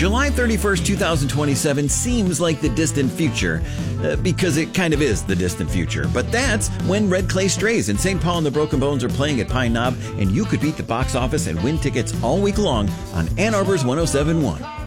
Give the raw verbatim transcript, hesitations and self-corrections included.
July thirty-first, twenty twenty-seven seems like the distant future, uh, because it kind of is the distant future. But that's when Red Clay Strays and Saint Paul and the Broken Bones are playing at Pine Knob, and you could beat the box office and win tickets all week long on Ann Arbor's one oh seven point one.